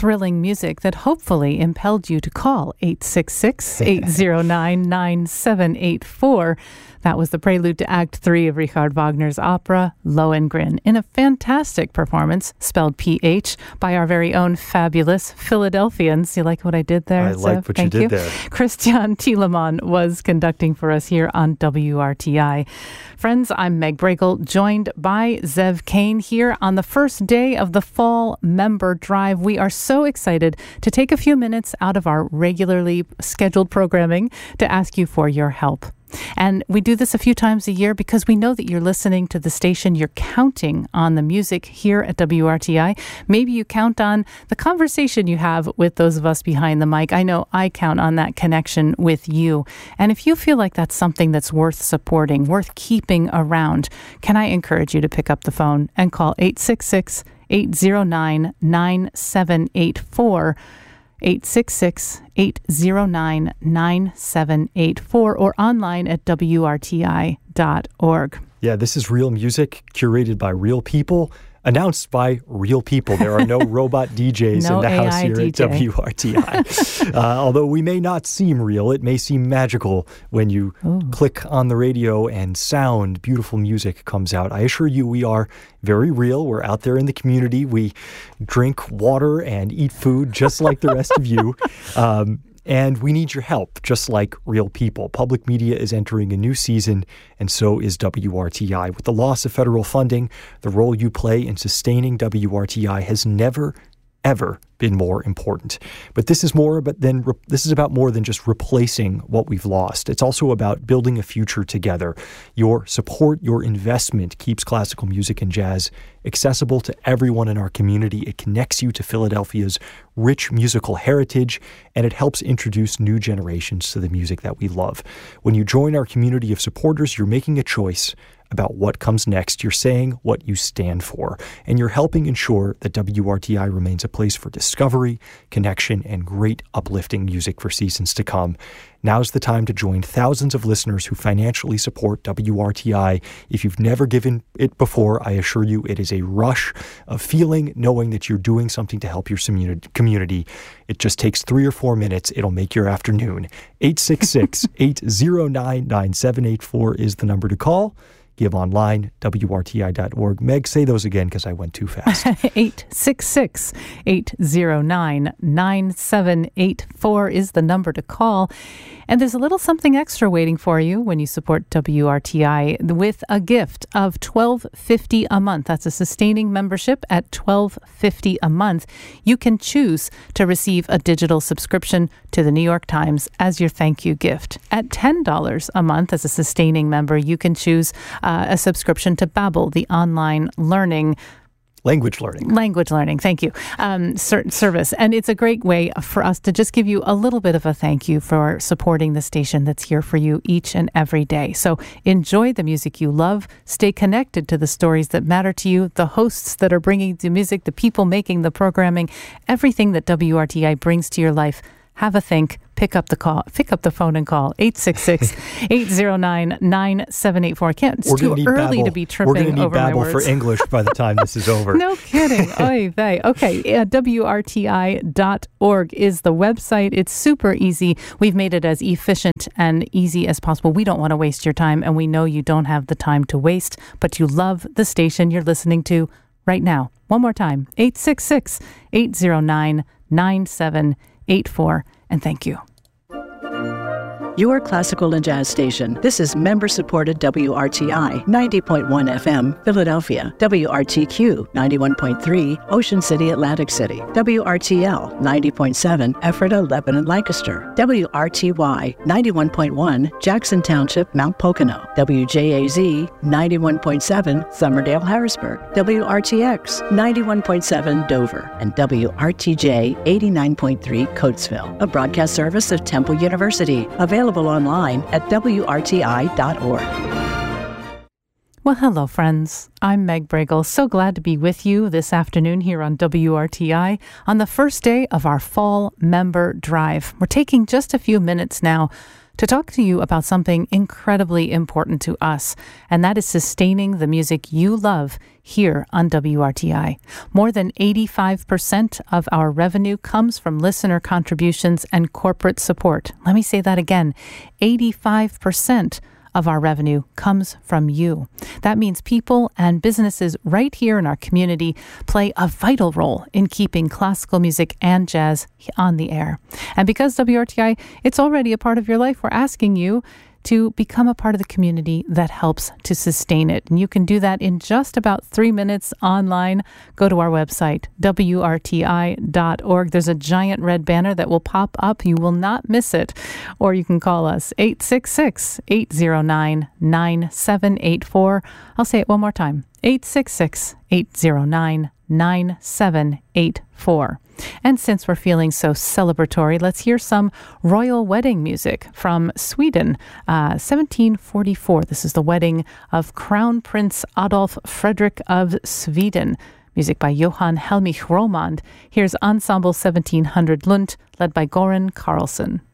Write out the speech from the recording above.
thrilling music that hopefully impelled you to call 866-809-9784. That was the prelude to Act 3 of Richard Wagner's opera, Lohengrin, in a fantastic performance, spelled P-H, by our very own fabulous Philadelphians. You like what I did there? I like what you did there. Christian Thielemann was conducting for us here on WRTI. Friends, I'm Meg Bragle, joined by Zev Kane here on the first day of the Fall Member Drive. We are so excited to take a few minutes out of our regularly scheduled programming to ask you for your help. And we do this a few times a year because we know that you're listening to the station. You're counting on the music here at WRTI. Maybe you count on the conversation you have with those of us behind the mic. I know I count on that connection with you. And if you feel like that's something that's worth supporting, worth keeping around, can I encourage you to pick up the phone and call 866-809-9784. 866-809-9784 or online at WRTI.org. Yeah, this is real music curated by real people, announced by real people. There are no robot DJs no in the AI house here DJ. at WRTI. Although we may not seem real, it may seem magical when you click on the radio and beautiful music comes out. I assure you we are very real. We're out there in the community. We drink water and eat food just like the rest of you. And we need your help, just like real people. Public media is entering a new season, and so is WRTI. With the loss of federal funding, the role you play in sustaining WRTI has never, ever been more important. But this is about more than just replacing what we've lost. It's also about building a future together. Your support, your investment keeps classical music and jazz accessible to everyone in our community. It connects you to Philadelphia's rich musical heritage, and it helps introduce new generations to the music that we love. When you join our community of supporters, you're making a choice about what comes next. You're saying what you stand for, and you're helping ensure that WRTI remains a place for discovery, connection, and great uplifting music for seasons to come. Now's the time to join thousands of listeners who financially support WRTI. If you've never given it before, I assure you it is a rush of feeling, knowing that you're doing something to help your community. It just takes 3 or 4 minutes. It'll make your afternoon. 866-809-9784 is the number to call. Give online, WRTI.org. Meg, say those again because I went too fast. 866-809-9784 is the number to call. And there's a little something extra waiting for you when you support WRTI with a gift of $12.50 a month. That's a sustaining membership at $12.50 a month. You can choose to receive a digital subscription to the New York Times as your thank you gift. At $10 a month as a sustaining member, you can choose a subscription to Babbel, the online language learning, thank you, service. And it's a great way for us to just give you a little bit of a thank you for supporting the station that's here for you each and every day. So enjoy the music you love, stay connected to the stories that matter to you, the hosts that are bringing the music, the people making the programming, everything that WRTI brings to your life. Have a think. Pick up the phone and call 866-809-9784. It's too early to be tripping over my words. We're going to need Babbel for English by the time this is over. No kidding. Oy vey. Okay, WRTI.org is the website. It's super easy. We've made it as efficient and easy as possible. We don't want to waste your time, and we know you don't have the time to waste, but you love the station you're listening to right now. One more time, 866-809-9784. And thank you. Your classical and jazz station. This is member-supported WRTI 90.1 FM, Philadelphia. WRTQ 91.3, Ocean City, Atlantic City. WRTL 90.7, Ephrata, Lebanon, Lancaster. WRTY 91.1, Jackson Township, Mount Pocono. WJAZ 91.7, Somerdale, Harrisburg. WRTX 91.7, Dover. And WRTJ 89.3, Coatesville. A broadcast service of Temple University. Available online at WRTI.org. Well, hello, friends. I'm Meg Bragle. So glad to be with you this afternoon here on WRTI on the first day of our Fall Member Drive. We're taking just a few minutes now to talk to you about something incredibly important to us, and that is sustaining the music you love here on WRTI. More than 85% of our revenue comes from listener contributions and corporate support. Let me say that again. 85% of our revenue comes from you. That means people and businesses right here in our community play a vital role in keeping classical music and jazz on the air. And because WRTI, it's already a part of your life, we're asking you to become a part of the community that helps to sustain it. And you can do that in just about 3 minutes online. Go to our website, WRTI.org. There's a giant red banner that will pop up. You will not miss it. Or you can call us 866-809-9784. I'll say it one more time, 866-809-9784. And since we're feeling so celebratory, let's hear some royal wedding music from Sweden, 1744. This is the wedding of Crown Prince Adolf Fredrik of Sweden. Music by Johan Helmich Romand. Here's Ensemble 1700 Lund, led by Goran Karlsson.